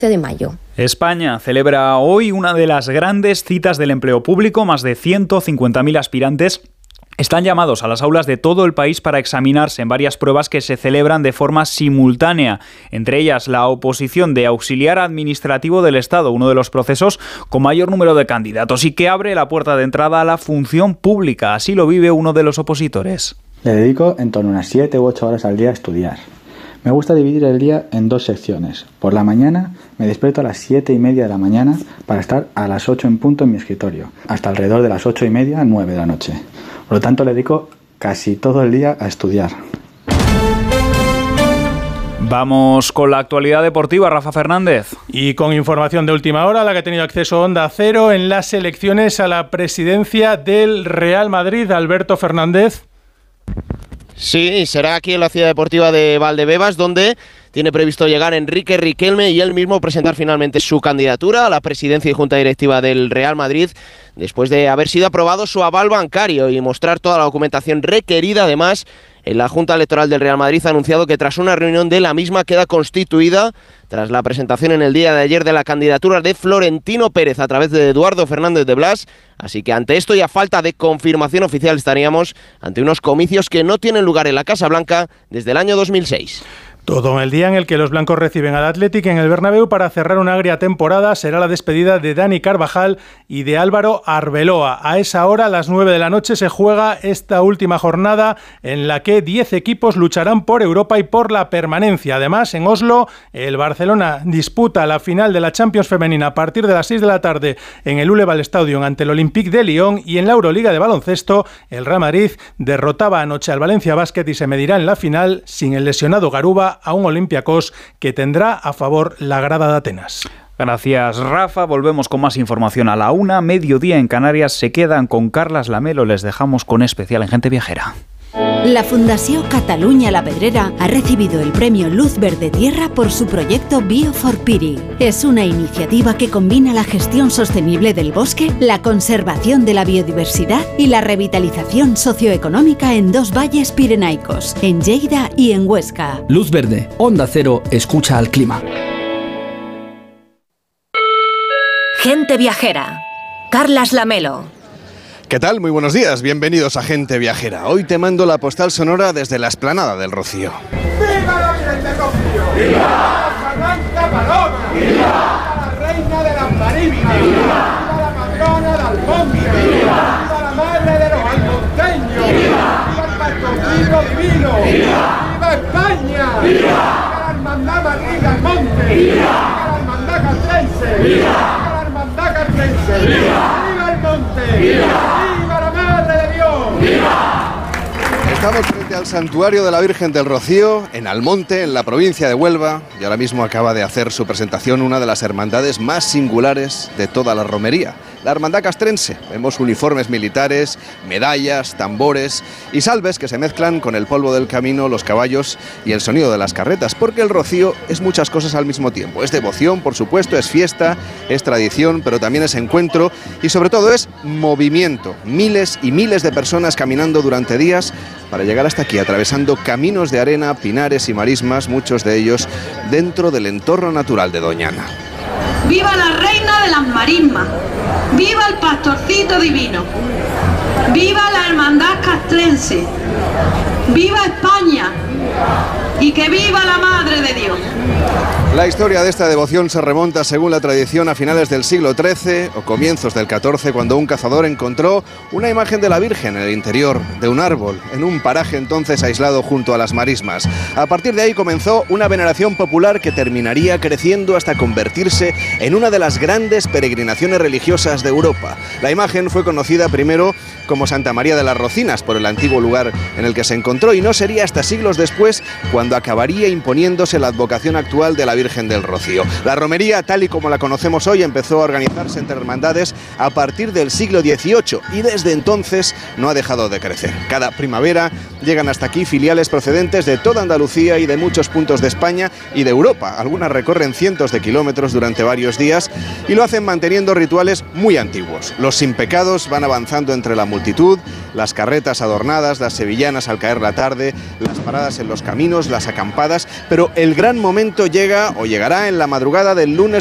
de mayo. España celebra hoy una de las grandes citas del empleo público. Más de 150.000 aspirantes están llamados a las aulas de todo el país para examinarse en varias pruebas que se celebran de forma simultánea. Entre ellas, la oposición de auxiliar administrativo del Estado, uno de los procesos con mayor número de candidatos y que abre la puerta de entrada a la función pública. Así lo vive uno de los opositores. Le dedico en torno a unas 7 u 8 horas al día a estudiar. Me gusta dividir el día en 2 secciones. Por la mañana me despierto a las 7:30 de la mañana para estar a las 8 en punto en mi escritorio, hasta alrededor de las 8:30, 9 de la noche. Por lo tanto, le dedico casi todo el día a estudiar. Vamos con la actualidad deportiva, Rafa Fernández. Y con información de última hora, la que ha tenido acceso Onda Cero en las elecciones a la presidencia del Real Madrid, Alberto Fernández. Sí, será aquí en la ciudad deportiva de Valdebebas, donde tiene previsto llegar Enrique Riquelme y él mismo presentar finalmente su candidatura a la presidencia y junta directiva del Real Madrid, después de haber sido aprobado su aval bancario y mostrar toda la documentación requerida. Además, en la Junta Electoral del Real Madrid ha anunciado que tras una reunión de la misma queda constituida tras la presentación en el día de ayer de la candidatura de Florentino Pérez a través de Eduardo Fernández de Blas. Así que ante esto y a falta de confirmación oficial estaríamos ante unos comicios que no tienen lugar en la Casa Blanca desde el año 2006. Todo el día en el que los blancos reciben al Athletic en el Bernabéu para cerrar una agria temporada será la despedida de Dani Carvajal y de Álvaro Arbeloa. A esa hora, a las 9 de la noche, se juega esta última jornada en la que 10 equipos lucharán por Europa y por la permanencia. Además, en Oslo, el Barcelona disputa la final de la Champions femenina a partir de las 6 de la tarde en el Uleval Stadium ante el Olympique de Lyon, y en la Euroliga de baloncesto, el Real Madrid derrotaba anoche al Valencia Basket y se medirá en la final sin el lesionado Garuba a un Olympiacos que tendrá a favor la grada de Atenas. Gracias, Rafa. Volvemos con más información a la 1, mediodía en Canarias. Se quedan con Carlas Lamelo. Les dejamos con especial en Gente Viajera. La Fundació Catalunya La Pedrera ha recibido el premio Luz Verde Tierra por su proyecto Bio4Piri. Es una iniciativa que combina la gestión sostenible del bosque, la conservación de la biodiversidad y la revitalización socioeconómica en 2 valles pirenaicos, en Lleida y en Huesca. Luz Verde, Onda Cero, escucha al clima. Gente Viajera. Carlas Lamelo. ¿Qué tal? Muy buenos días, bienvenidos a Gente Viajera. Hoy te mando la postal sonora desde la explanada del Rocío. ¡Viva la Virgen del Rocío! ¡Viva la Blanca Paloma! ¡Viva la Reina de las Marismas! ¡Viva la Patrona de Almonte! ¡Viva la Madre de los Almonteños! ¡Viva el Pastorcito Divino! ¡Viva España! ¡Viva la Hermandad Madrid del Monte! ¡Viva la Hermandad Castrense! ¡Viva la Hermandad Castrense! ¡Viva el Monte! ¡Viva la Madre de Dios! ¡Viva! Estamos frente al Santuario de la Virgen del Rocío, en Almonte, en la provincia de Huelva, y ahora mismo acaba de hacer su presentación una de las hermandades más singulares de toda la romería, la Hermandad Castrense. Vemos uniformes militares, medallas, tambores y salves que se mezclan con el polvo del camino, los caballos y el sonido de las carretas, porque el Rocío es muchas cosas al mismo tiempo. Es devoción, por supuesto, es fiesta, es tradición, pero también es encuentro y sobre todo es movimiento. Miles y miles de personas caminando durante días para llegar hasta aquí, atravesando caminos de arena, pinares y marismas, muchos de ellos dentro del entorno natural de Doñana. ¡Viva la Reina de las Marismas! ¡Viva el Pastorcito Divino! ¡Viva la Hermandad Castrense! ¡Viva España! ¡Y que viva la Madre de Dios! La historia de esta devoción se remonta, según la tradición, a finales del siglo XIII o comienzos del XIV, cuando un cazador encontró una imagen de la Virgen en el interior de un árbol, en un paraje entonces aislado junto a las marismas. A partir de ahí comenzó una veneración popular que terminaría creciendo hasta convertirse en una de las grandes peregrinaciones religiosas de Europa. La imagen fue conocida primero como Santa María de las Rocinas, por el antiguo lugar en el que se encontró, y no sería hasta siglos después cuando acabaría imponiéndose la advocación actual de la Virgen del Rocío. La romería, tal y como la conocemos hoy, empezó a organizarse entre hermandades a partir del siglo XVIII y desde entonces no ha dejado de crecer. Cada primavera llegan hasta aquí filiales procedentes de toda Andalucía y de muchos puntos de España y de Europa. Algunas recorren cientos de kilómetros durante varios días y lo hacen manteniendo rituales muy antiguos. Los sin pecados van avanzando entre la multitud, las carretas adornadas, las sevillanas al caer la tarde, las paradas en los caminos, las acampadas, pero el gran momento llega o llegará en la madrugada del lunes